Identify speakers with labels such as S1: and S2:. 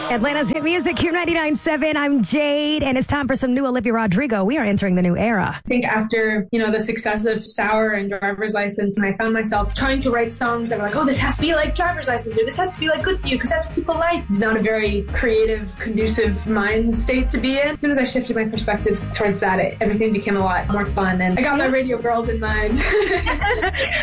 S1: Atlanta's hit music, Q99.7. I'm Jade, and it's time for some new Olivia Rodrigo. We are entering the new era.
S2: I think after, the success of Sour and Driver's License, and I found myself trying to write songs that were like, oh, this has to be like Driver's License, or this has to be like Good For You, because that's what people like. Not a very creative, conducive mind state to be in. As soon as I shifted my perspective towards that, everything became a lot more fun, and I got my radio girls in mind.